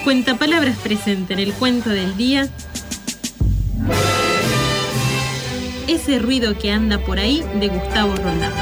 Cuentapalabras presente en el cuento del día. Ese ruido que anda por ahí, de Gustavo Roldán.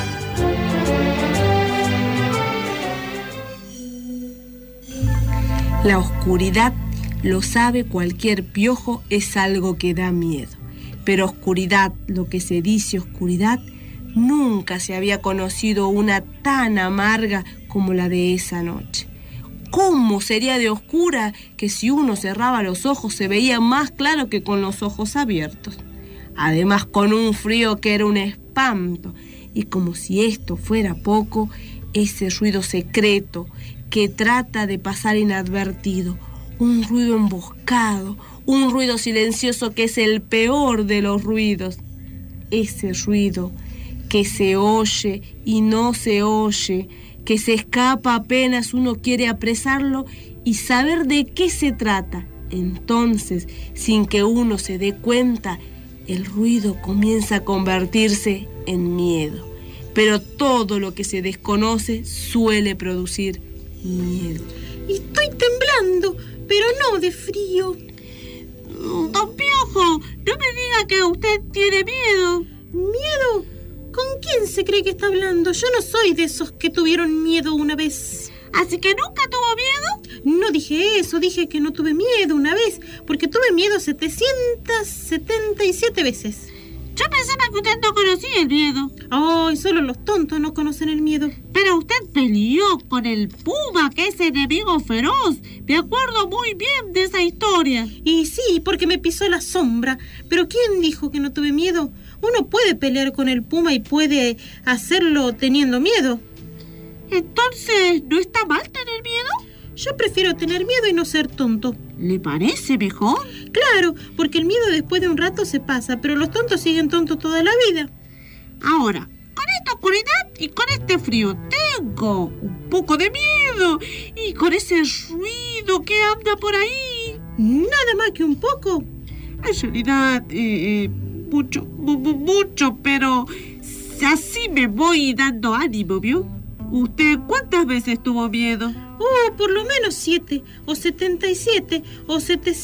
La oscuridad, lo sabe cualquier piojo, es algo que da miedo. Pero oscuridad, lo que se dice oscuridad, nunca se había conocido una tan amarga como la de esa noche. ¿Cómo sería de oscura que si uno cerraba los ojos se veía más claro que con los ojos abiertos? Además, con un frío que era un espanto. Y como si esto fuera poco, ese ruido secreto que trata de pasar inadvertido, un ruido emboscado, un ruido silencioso que es el peor de los ruidos. Ese ruido que se oye y no se oye, que se escapa apenas uno quiere apresarlo y saber de qué se trata. Entonces, sin que uno se dé cuenta, el ruido comienza a convertirse en miedo. Pero todo lo que se desconoce suele producir miedo. Estoy temblando, pero no de frío. Don Piojo, no me diga que usted tiene miedo. ¿Miedo? ¿Con quién se cree que está hablando? Yo no soy de esos que tuvieron miedo una vez. ¿Así que nunca tuvo miedo? No dije eso, dije que no tuve miedo una vez, porque tuve miedo 777 veces. Yo pensaba que usted no conocía el miedo. Ay, solo los tontos no conocen el miedo. Pero usted peleó con el puma, que es enemigo feroz. Me acuerdo muy bien de esa historia. Y sí, porque me pisó la sombra. Pero ¿quién dijo que no tuve miedo? Uno puede pelear con el puma y puede hacerlo teniendo miedo. Entonces, ¿no está mal tener miedo? Yo prefiero tener miedo y no ser tonto. ¿Le parece mejor? Claro, porque el miedo después de un rato se pasa, pero los tontos siguen tontos toda la vida. Ahora, con esta oscuridad y con este frío tengo un poco de miedo. Y con ese ruido que anda por ahí. Nada más que un poco. En realidad, mucho, pero así me voy dando ánimo, ¿vio? ¿Usted cuántas veces tuvo miedo? Oh, por lo menos 7, o 77, o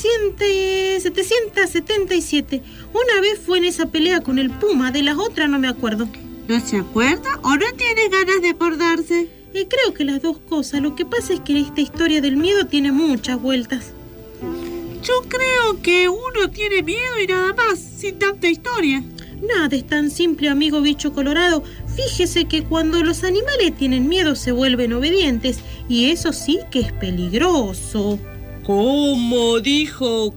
777. Una vez fue en esa pelea con el puma, de las otras no me acuerdo. ¿No se acuerda o no tiene ganas de acordarse? Creo que las dos cosas. Lo que pasa es que esta historia del miedo tiene muchas vueltas. Yo creo que uno tiene miedo y nada más, sin tanta historia. Nada es tan simple, amigo bicho colorado. Fíjese que cuando los animales tienen miedo se vuelven obedientes, y eso sí que es peligroso. ¿Cómo dijo?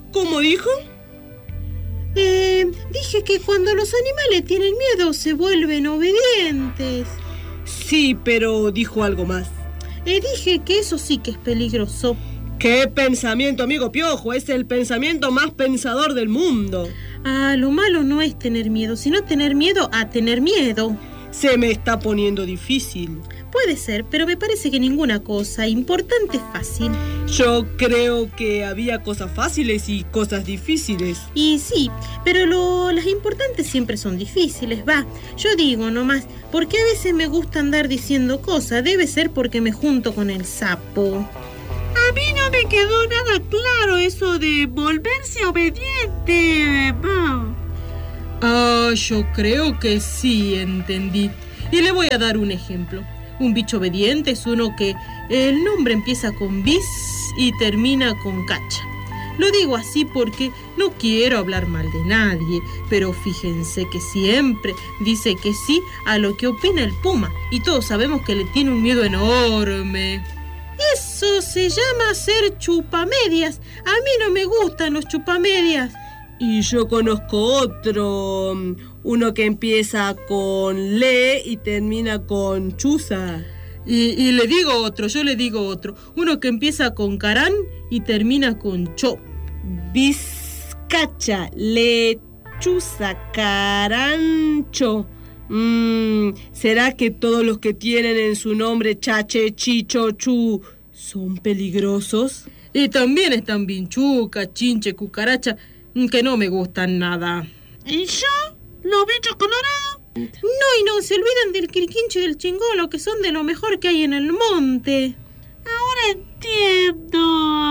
Dije que cuando los animales tienen miedo se vuelven obedientes. Sí, pero dijo algo más. Dije que eso sí que es peligroso. ¡Qué pensamiento, amigo Piojo! Es el pensamiento más pensador del mundo. Ah, lo malo no es tener miedo, sino tener miedo a tener miedo. Se me está poniendo difícil. Puede ser, pero me parece que ninguna cosa importante es fácil. Yo creo que había cosas fáciles y cosas difíciles. Y sí, pero las importantes siempre son difíciles, va. Yo digo nomás, porque a veces me gusta andar diciendo cosas. Debe ser porque me junto con el sapo. A mí no me quedó nada claro eso de volverse obediente, ma. Yo creo que sí entendí. Y le voy a dar un ejemplo. Un bicho obediente es uno que el nombre empieza con bis y termina con cacha. Lo digo así porque no quiero hablar mal de nadie, pero fíjense que siempre dice que sí a lo que opina el puma, y todos sabemos que le tiene un miedo enorme. Eso se llama ser chupamedias. A mí no me gustan los chupamedias. Y yo conozco otro, uno que empieza con le y termina con chuza. Y le digo otro, uno que empieza con carán y termina con cho. Bizcacha, lechuza, carancho. ¿Será que todos los que tienen en su nombre chache, chicho, chu son peligrosos? Y también están vinchuca, chinche, cucaracha, que no me gustan nada. ¿Y yo? ¿Los bichos colorados? No, y no se olvidan del quirquincho y del chingolo, que son de lo mejor que hay en el monte. Ahora entiendo.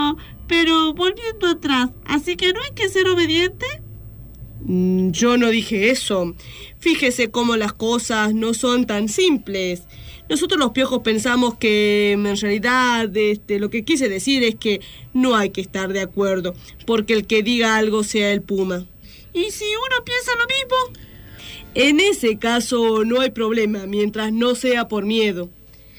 Pero volviendo atrás, ¿así que no hay que ser obediente? Yo no dije eso. Fíjese cómo las cosas no son tan simples. Nosotros los piojos pensamos que en realidad lo que quise decir es que no hay que estar de acuerdo, porque el que diga algo sea el puma. ¿Y si uno piensa lo mismo? En ese caso no hay problema, mientras no sea por miedo.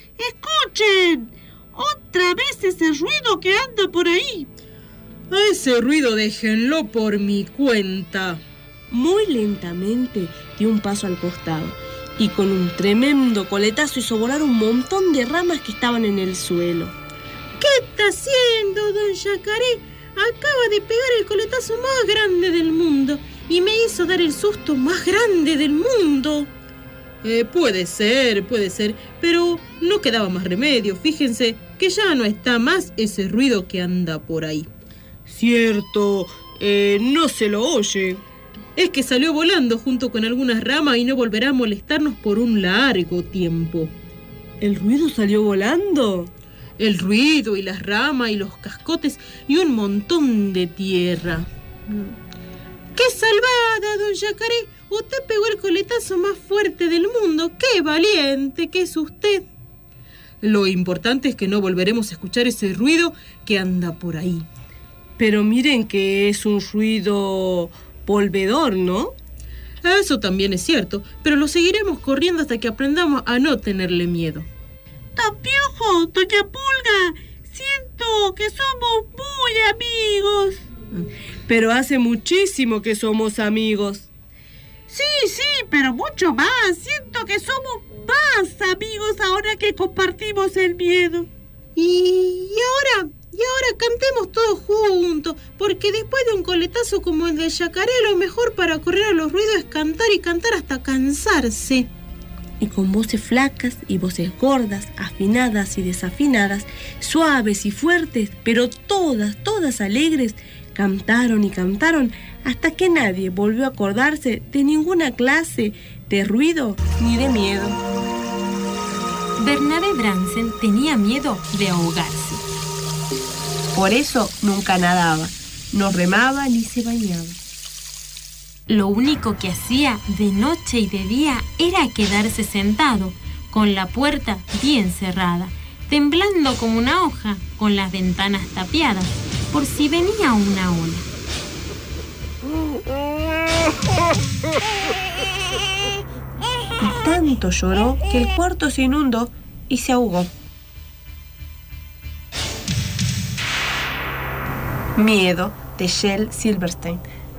¡Escuchen! ¡Otra vez ese ruido que anda por ahí! A ese ruido déjenlo por mi cuenta. Muy lentamente dio un paso al costado y con un tremendo coletazo hizo volar un montón de ramas que estaban en el suelo. ¿Qué está haciendo, don Yacaré? Acaba de pegar el coletazo más grande del mundo y me hizo dar el susto más grande del mundo. Puede ser, pero no quedaba más remedio. Fíjense que ya no está más ese ruido que anda por ahí. Cierto, no se lo oye. Es que salió volando junto con algunas ramas y no volverá a molestarnos por un largo tiempo. ¿El ruido salió volando? El ruido y las ramas y los cascotes y un montón de tierra. ¡Qué salvada, don Yacaré! Usted pegó el coletazo más fuerte del mundo. ¡Qué valiente que es usted! Lo importante es que no volveremos a escuchar ese ruido que anda por ahí. Pero miren que es un ruido volvedor, ¿no? Eso también es cierto, pero lo seguiremos corriendo hasta que aprendamos a no tenerle miedo. ¡Don Piojo! ¡Doña Pulga! Siento que somos muy amigos. Pero hace muchísimo que somos amigos. Sí, pero mucho más. Siento que somos más amigos ahora que compartimos el miedo. Y ahora cantemos todos juntos, porque después de un coletazo como el de Yacaré, lo mejor para correr a los ruidos es cantar y cantar hasta cansarse. Y con voces flacas y voces gordas, afinadas y desafinadas, suaves y fuertes, pero todas alegres, cantaron y cantaron hasta que nadie volvió a acordarse de ninguna clase de ruido ni de miedo. Bernabé Bránsen tenía miedo de ahogarse. Por eso nunca nadaba, no remaba ni se bañaba. Lo único que hacía de noche y de día era quedarse sentado, con la puerta bien cerrada, temblando como una hoja, con las ventanas tapiadas, por si venía una ola. Y tanto lloró que el cuarto se inundó y se ahogó. Miedo, de Shel Silverstein.